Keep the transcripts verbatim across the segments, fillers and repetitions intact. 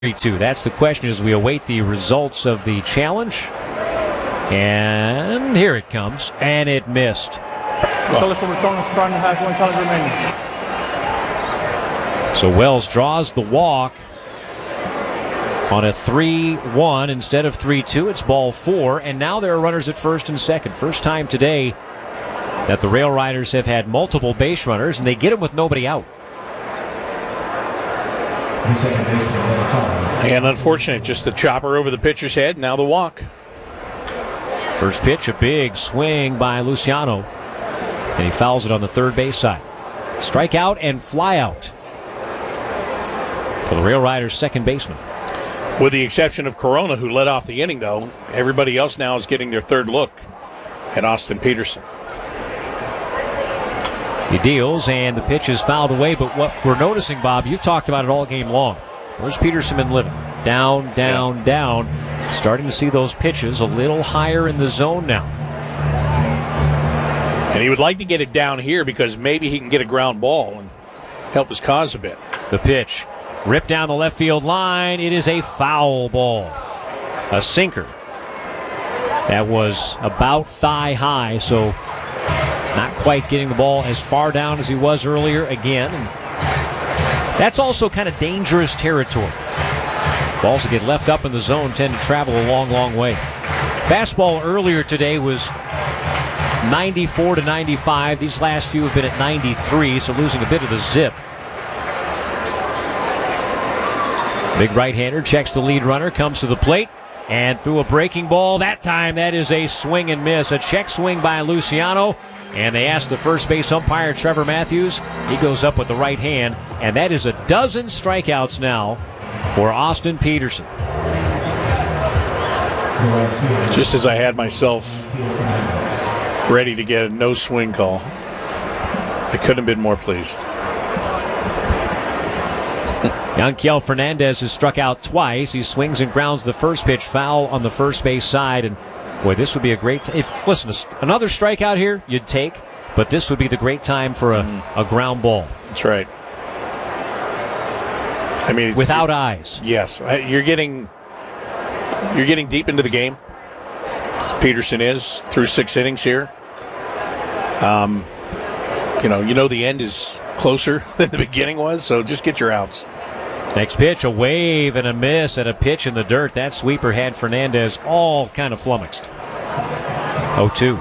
Two. That's the question as we await the results of the challenge. And here it comes. And it missed. So Wells draws the walk on a three one instead of three two. It's ball four. And now there are runners at first and second. First time today that the Rail Riders have had multiple base runners, and they get them with nobody out. And unfortunate, just the chopper over the pitcher's head, now the walk. First pitch, a big swing by Luciano, and he fouls it on the third base side. Strikeout and fly out for the Rail Riders' second baseman. With the exception of Corona, who led off the inning, though, everybody else now is getting their third look at Austin Peterson. He deals, and the pitch is fouled away, but what we're noticing, Bob, you've talked about it all game long. Where's Peterson been living? Down, down, yeah. down. Starting to see those pitches a little higher in the zone now. And he would like to get it down here because maybe he can get a ground ball and help his cause a bit. The pitch, ripped down the left field line. It is a foul ball. A sinker. That was about thigh high, so not quite getting the ball as far down as he was earlier again. And that's also kind of dangerous territory. Balls that get left up in the zone tend to travel a long, long way. Fastball earlier today was ninety-four to ninety-five. These last few have been at ninety-three, so losing a bit of the zip. Big right-hander checks the lead runner, comes to the plate, and threw a breaking ball. That time, that is a swing and miss. A check swing by Luciano. And they ask the first base umpire, Trevor Matthews. He goes up with the right hand. And that is a dozen strikeouts now for Austin Peterson. Just as I had myself ready to get a no swing call, I couldn't have been more pleased. Yanquiel Fernandez has struck out twice. He swings and grounds the first pitch foul on the first base side. And boy, this would be a great t- if listen, another strikeout here you'd take, but this would be the great time for a, mm. a ground ball. That's right. I mean, without eyes. Yes, you're getting you're getting deep into the game. Peterson is through six innings here. Um, you know, you know the end is closer than the beginning was, so just get your outs. Next pitch, a wave and a miss and a pitch in the dirt. That sweeper had Fernandez all kind of flummoxed. oh two.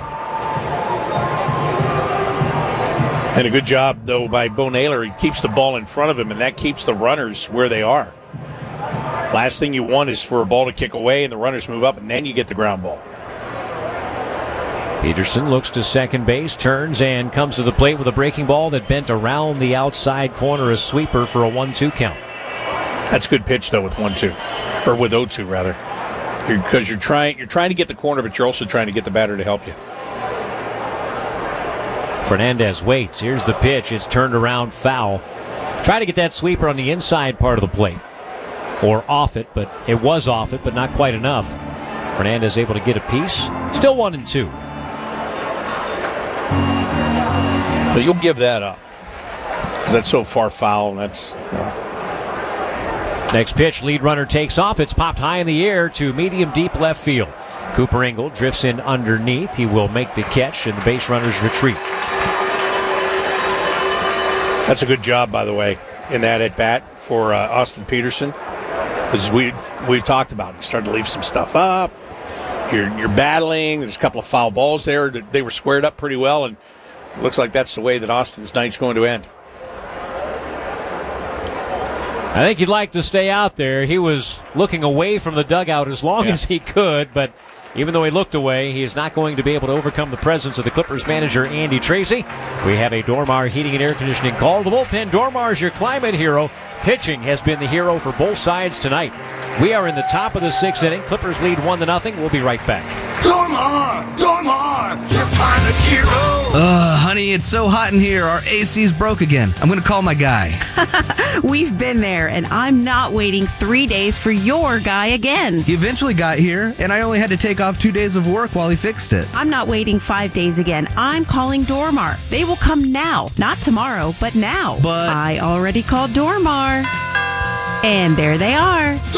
And a good job, though, by Bo Naylor. He keeps the ball in front of him, and that keeps the runners where they are. Last thing you want is for a ball to kick away and the runners move up, and then you get the ground ball. Peterson looks to second base, turns, and comes to the plate with a breaking ball that bent around the outside corner, a sweeper for a one two count. That's a good pitch, though, with one two, or with oh two, rather, because you're, you're trying you're trying to get the corner, but you're also trying to get the batter to help you. Fernandez waits. Here's the pitch. It's turned around foul. Try to get that sweeper on the inside part of the plate, or off it, but it was off it, but not quite enough. Fernandez able to get a piece. Still one and two. So you'll give that up because that's so far foul, and that's. You know. Next pitch, lead runner takes off. It's popped high in the air to medium deep left field. Cooper Engel drifts in underneath. He will make the catch, and the base runners retreat. That's a good job, by the way, in that at bat for uh, Austin Peterson. As we we've talked about, you start to leave some stuff up. You're you're battling. There's a couple of foul balls there. They were squared up pretty well, and it looks like that's the way that Austin's night's going to end. I think he'd like to stay out there. He was looking away from the dugout as long yeah. as he could, but even though he looked away, he is not going to be able to overcome the presence of the Clippers manager, Andy Tracy. We have a Dormar Heating and Air Conditioning call. The bullpen, Dormar is your climate hero. Pitching has been the hero for both sides tonight. We are in the top of the sixth inning. Clippers lead one to nothing. We'll be right back. Dormar! Dormar! Your climate hero! Uh, honey, it's so hot in here. Our A C's broke again. I'm going to call my guy. We've been there, and I'm not waiting three days for your guy again. He eventually got here, and I only had to take off two days of work while he fixed it. I'm not waiting five days again. I'm calling Dormar. They will come now. Not tomorrow, but now. But I already called Dormar. And there they are.